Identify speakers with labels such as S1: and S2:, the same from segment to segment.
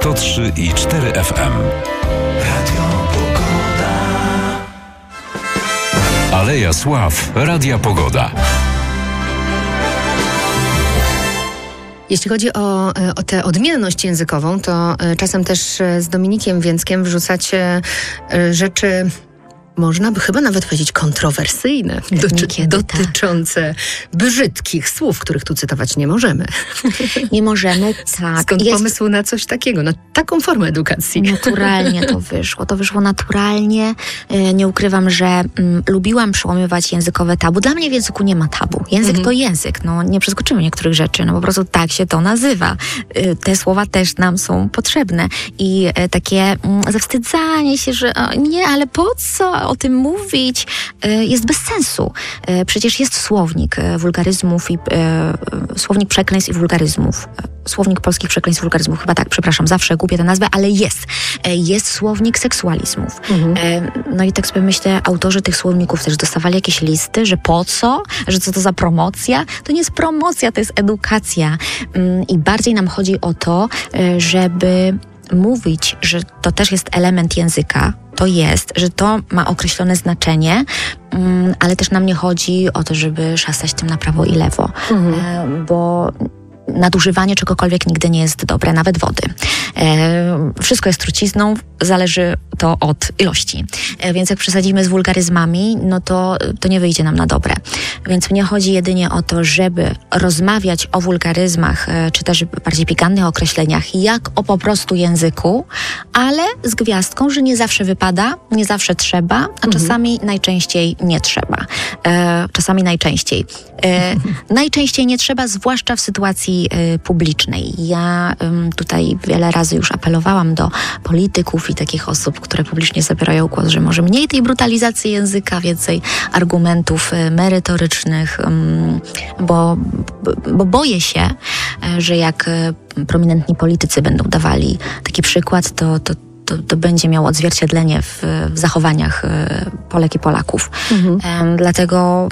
S1: 103,4 FM. Radio Pogoda. Aleja Sław Radia Pogoda.
S2: Jeśli chodzi o tę odmienność językową, to czasem też z Dominikiem Więckiem wrzucacie rzeczy, można by chyba nawet powiedzieć kontrowersyjne, dotyczące brzydkich słów, których tu cytować nie możemy.
S3: Nie możemy, tak.
S2: Skąd pomysł na coś takiego, na taką formę edukacji?
S3: Naturalnie to wyszło. To wyszło naturalnie. Nie ukrywam, że lubiłam przełamywać językowe tabu. Dla mnie w języku nie ma tabu. Język to język. No, nie przeskoczymy niektórych rzeczy. No po prostu tak się to nazywa. Te słowa też nam są potrzebne. I takie zawstydzanie się, że nie, ale po co o tym mówić, jest bez sensu. Przecież jest słownik wulgaryzmów i słownik przekleństw i wulgaryzmów. Słownik polskich przekleństw i wulgaryzmów. Chyba tak, przepraszam, zawsze gubię tę nazwę, ale jest. Jest słownik seksualizmów. No i tak sobie myślę, autorzy tych słowników też dostawali jakieś listy, że po co? Że co to za promocja? To nie jest promocja, to jest edukacja. I bardziej nam chodzi o to, żeby mówić, że to też jest element języka, to jest, że to ma określone znaczenie, ale też nam nie chodzi o to, żeby szastać tym na prawo i lewo, bo nadużywanie czegokolwiek nigdy nie jest dobre, nawet wody. Wszystko jest trucizną, zależy to od ilości. Więc jak przesadzimy z wulgaryzmami, no to nie wyjdzie nam na dobre. Więc mnie chodzi jedynie o to, żeby rozmawiać o wulgaryzmach, czy też bardziej pikantnych określeniach, jak o po prostu języku, ale z gwiazdką, że nie zawsze wypada, nie zawsze trzeba, a czasami najczęściej nie trzeba. Czasami najczęściej. Najczęściej nie trzeba, zwłaszcza w sytuacji publicznej. Ja tutaj wiele razy już apelowałam do polityków i takich osób, które publicznie zabierają głos, że może mniej tej brutalizacji języka, więcej argumentów merytorycznych, bo boję się, że jak prominentni politycy będą dawali taki przykład, to będzie miało odzwierciedlenie w zachowaniach Polek i Polaków. Dlatego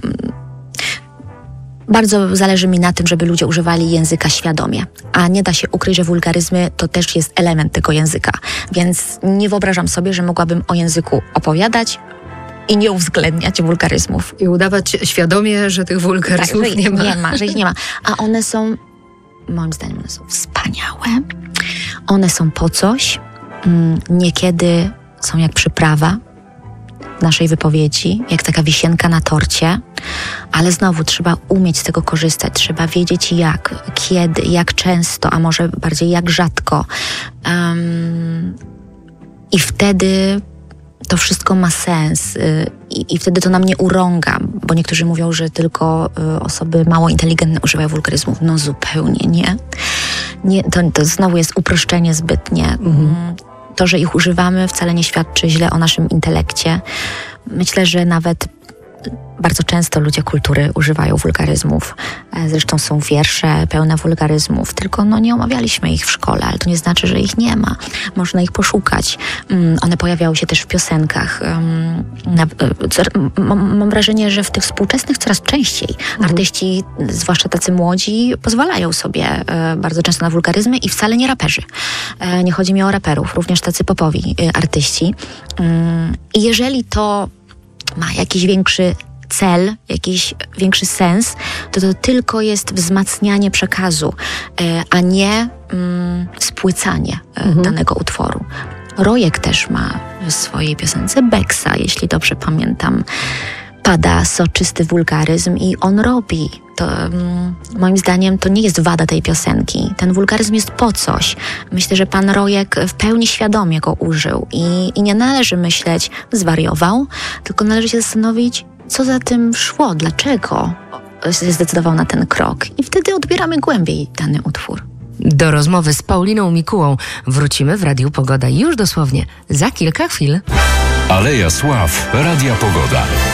S3: bardzo zależy mi na tym, żeby ludzie używali języka świadomie, a nie da się ukryć, że wulgaryzmy to też jest element tego języka. Więc nie wyobrażam sobie, że mogłabym o języku opowiadać i nie uwzględniać wulgaryzmów.
S2: I udawać świadomie, że tych wulgaryzmów
S3: tak, że ich nie ma. A one są, moim zdaniem, one są wspaniałe. One są po coś. Niekiedy są jak przyprawa naszej wypowiedzi, jak taka wisienka na torcie, ale znowu trzeba umieć z tego korzystać, trzeba wiedzieć jak, kiedy, jak często, a może bardziej jak rzadko. I wtedy to wszystko ma sens i wtedy to nam nie urąga, bo niektórzy mówią, że tylko osoby mało inteligentne używają wulgaryzmów. No zupełnie nie. To znowu jest uproszczenie zbytnie. To, że ich używamy, wcale nie świadczy źle o naszym intelekcie. Myślę, że nawet bardzo często ludzie kultury używają wulgaryzmów. Zresztą są wiersze pełne wulgaryzmów, tylko nie omawialiśmy ich w szkole, ale to nie znaczy, że ich nie ma. Można ich poszukać. One pojawiają się też w piosenkach. Mam wrażenie, że w tych współczesnych coraz częściej artyści, zwłaszcza tacy młodzi, pozwalają sobie bardzo często na wulgaryzmy i wcale nie raperzy. Nie chodzi mi o raperów, również tacy popowi artyści. I jeżeli to ma jakiś większy cel, jakiś większy sens, to tylko jest wzmacnianie przekazu, a nie spłycanie danego utworu. Rojek też ma w swojej piosence Beksa, jeśli dobrze pamiętam. Pada soczysty wulgaryzm i on robi. To, moim zdaniem to nie jest wada tej piosenki. Ten wulgaryzm jest po coś. Myślę, że pan Rojek w pełni świadomie go użył i nie należy myśleć, zwariował, tylko należy się zastanowić, co za tym szło, dlaczego się zdecydował na ten krok. I wtedy odbieramy głębiej dany utwór.
S4: Do rozmowy z Pauliną Mikułą wrócimy w Radiu Pogoda już dosłownie za kilka chwil.
S1: Aleja Sław Radia Pogoda.